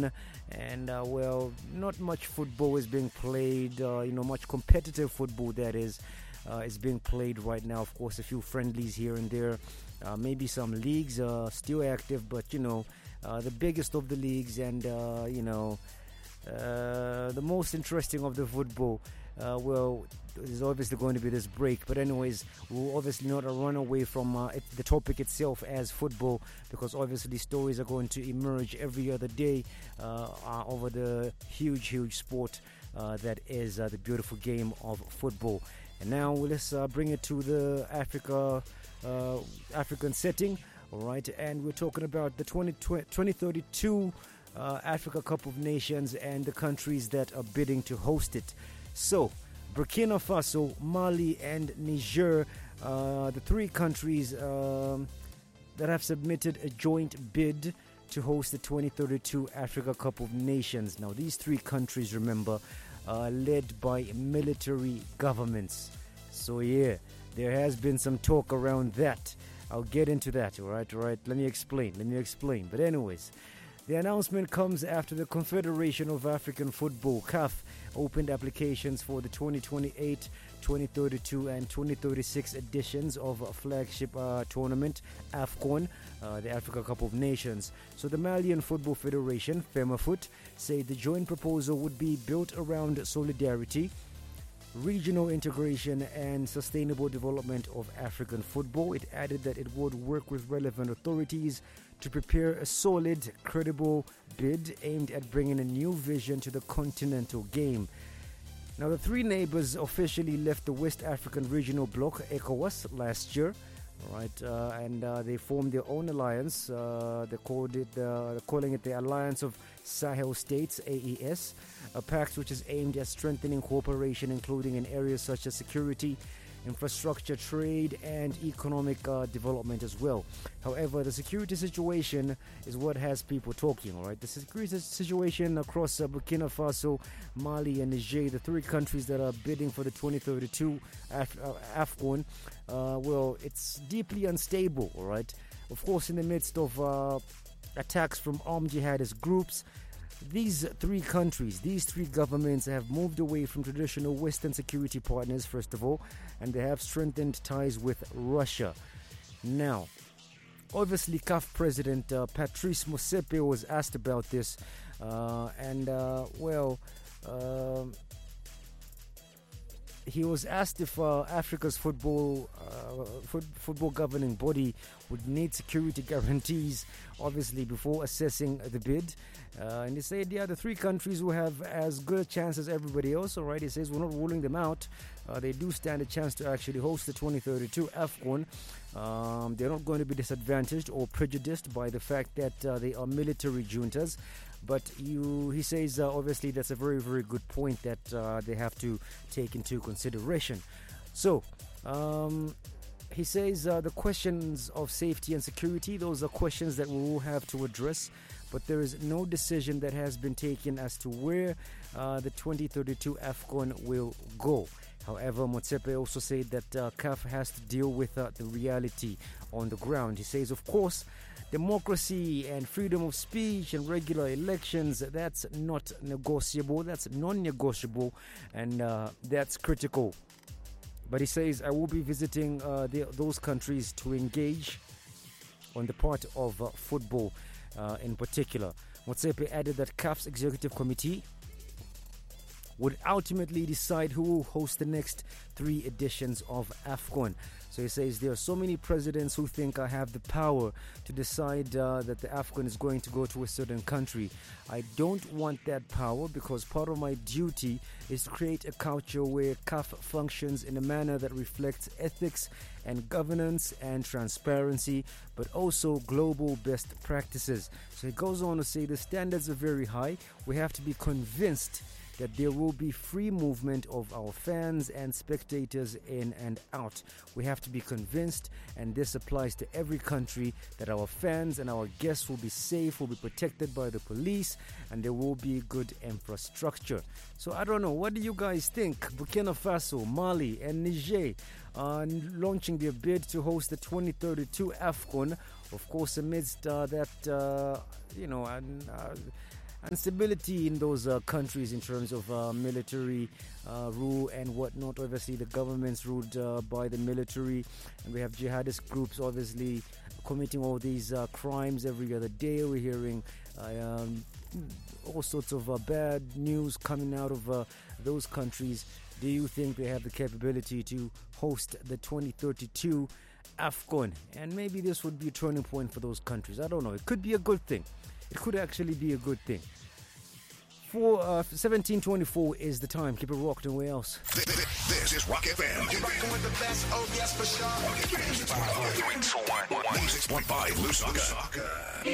on, and not much football is being played. Much competitive football that is being played right now. Of course, a few friendlies here and there. Maybe some leagues are still active, but the biggest of the leagues and the most interesting of the football, is obviously going to be this break. But anyways, we'll obviously not run away from the topic itself as football, because stories are going to emerge every other day over the huge sport that is the beautiful game of football. And now let's bring it to the African setting. All right, and we're talking about the 2032 Africa Cup of Nations and the countries that are bidding to host it. So, Burkina Faso, Mali, and Niger, the three countries that have submitted a joint bid to host the 2032 Africa Cup of Nations. Now, these three countries, remember, are led by military governments. So, yeah, there has been some talk around that. I'll get into that, all right? Let me explain. But anyways, the announcement comes after the Confederation of African Football, CAF, opened applications for the 2028, 2032 and 2036 editions of a flagship tournament, AFCON, the Africa Cup of Nations. So the Malian Football Federation, FEMAFOOT, said the joint proposal would be built around solidarity, regional integration and sustainable development of African football. It added that it would work with relevant authorities to prepare a solid, credible bid aimed at bringing a new vision to the continental game. Now, the three neighbors officially left the West African Regional Bloc, ECOWAS, last year. Right, and they formed their own alliance. They're calling it the Alliance of Sahel States, AES, a pact which is aimed at strengthening cooperation, including in areas such as security, infrastructure, trade, and economic development as well. However, the security situation is what has people talking. All right, the security situation across Burkina Faso, Mali, and Niger, the three countries that are bidding for the 2032 AFCON, it's deeply unstable. All right, of course, in the midst of attacks from armed jihadist groups. These three countries, these three governments have moved away from traditional Western security partners, first of all, and they have strengthened ties with Russia. Now, obviously, CAF President Patrice Motsepe was asked about this, he was asked if Africa's football governing body would need security guarantees, obviously, before assessing the bid. And he said, the three countries will have as good a chance as everybody else, all right? He says, we're not ruling them out. They do stand a chance to actually host the 2032 AFCON. They're not going to be disadvantaged or prejudiced by the fact that they are military juntas. But he says, obviously, that's a very, very good point that they have to take into consideration. So, he says the questions of safety and security, those are questions that we will have to address. But there is no decision that has been taken as to where the 2032 AFCON will go. However, Motsepe also said that CAF has to deal with the reality on the ground. He says, of course, democracy and freedom of speech and regular elections, that's not negotiable, that's non-negotiable, and that's critical. But he says, I will be visiting those countries to engage on the part of football in particular. Motsepe added that CAF's executive committee would ultimately decide who will host the next three editions of AFCON. So he says there are so many presidents who think I have the power to decide that the AFCON is going to go to a certain country. I don't want that power, because part of my duty is to create a culture where CAF functions in a manner that reflects ethics and governance and transparency, but also global best practices. So he goes on to say the standards are very high. We have to be convinced that there will be free movement of our fans and spectators in and out. We have to be convinced, and this applies to every country, that our fans and our guests will be safe, will be protected by the police, and there will be good infrastructure. So I don't know, what do you guys think? Burkina Faso, Mali, and Niger are launching their bid to host the 2032 AFCON. Of course, amidst instability in those countries in terms of military rule and whatnot. Obviously, the government's ruled by the military, and we have jihadist groups obviously committing all these crimes every other day. We're hearing all sorts of bad news coming out of those countries. Do you think they have the capability to host the 2032 AFCON? And maybe this would be a turning point for those countries. I don't know. It could be a good thing. It could actually be a good thing. 17:24 is the time. Keep it rocked and where else? This is Rock FM. You're rocking with the best. Oh, yes, for sure. 106.5 Lusaka.